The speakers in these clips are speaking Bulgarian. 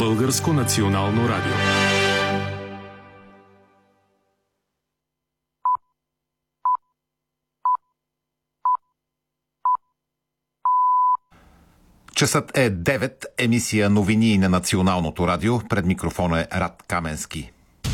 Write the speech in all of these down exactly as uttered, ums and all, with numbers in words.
Българско национално радио. Часът е девет, емисия новини на Националното радио. Пред микрофона е Рад Каменски.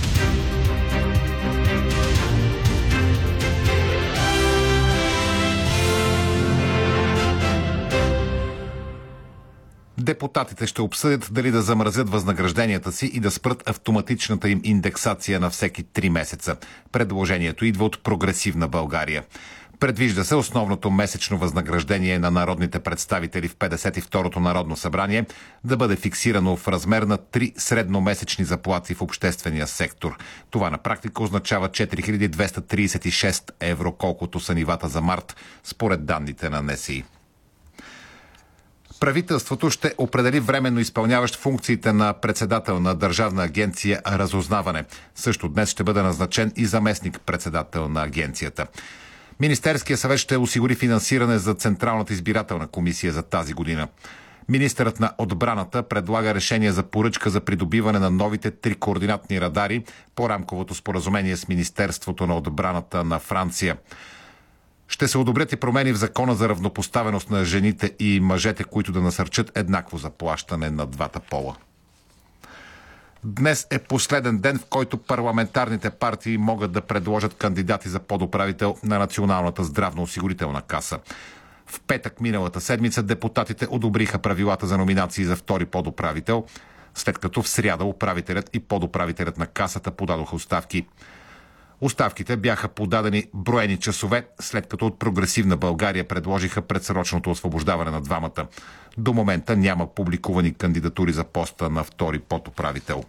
Депутатите ще обсъдят дали да замразят възнагражденията си и да спрат автоматичната им индексация на всеки три месеца. Предложението идва от Прогресивна България. Предвижда се основното месечно възнаграждение на народните представители в петдесет и второто Народно събрание да бъде фиксирано в размер на три средномесечни заплати в обществения сектор. Това на практика означава четири хиляди двеста тридесет и шест евро, колкото са нивата за март, според данните на НСИ. Правителството ще определи временно изпълняващ функциите на председател на Държавна агенция Разузнаване. Също днес ще бъде назначен и заместник-председател на агенцията. Министерския съвет ще осигури финансиране за Централната избирателна комисия за тази година. Министърът на отбраната предлага решение за поръчка за придобиване на новите три координатни радари по рамковото споразумение с Министерството на отбраната на Франция. Ще се одобрят и промени в закона за равнопоставеност на жените и мъжете, които да насърчат еднакво заплащане на двата пола. Днес е последен ден, в който парламентарните партии могат да предложат кандидати за подуправител на Националната здравноосигурителна каса. В петък миналата седмица депутатите одобриха правилата за номинации за втори подуправител, след като в сряда управителят и подуправителят на касата подадоха оставки. Оставките бяха подадени броени часове, след като от Прогресивна България предложиха предсрочното освобождаване на двамата. До момента няма публикувани кандидатури за поста на втори подуправител.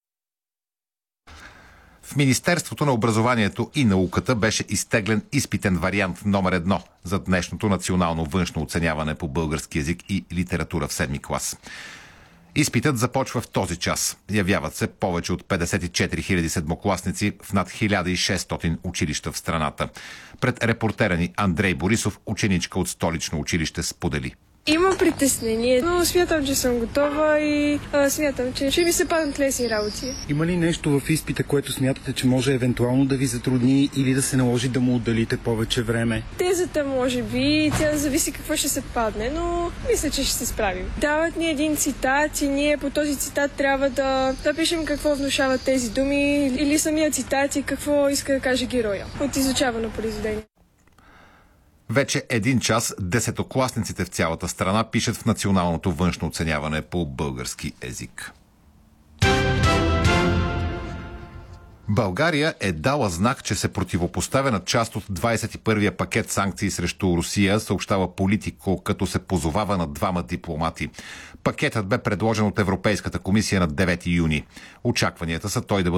В Министерството на образованието и науката беше изтеглен изпитен вариант номер едно за днешното национално външно оценяване по български език и литература в седми клас. Изпитът започва в този час. Явяват се повече от петдесет и четири хиляди седмокласници в над хиляда и шестстотин училища в страната. Пред репортера ни Андрей Борисов, ученичка от столично училище, сподели. Има притеснение, но смятам, че съм готова и а, смятам, че ще ми се паднат лесни работи. Има ли нещо в изпита, което смятате, че може евентуално да ви затрудни или да се наложи да му отделите повече време? Тезата може би, тя зависи какво ще се падне, но мисля, че ще се справим. Дават ни един цитат и ние по този цитат трябва да, да пишем какво внушават тези думи или самия цитат и какво иска да каже героя от изучавано произведение. Вече един час десетокласниците в цялата страна пишат в националното външно оценяване по български език. България е дала знак, че се противопоставя на част от двадесет и първия пакет санкции срещу Русия, съобщава Политико, като се позовава на двама дипломати. Пакетът бе предложен от Европейската комисия на девети юни. Очакванията са той да бъде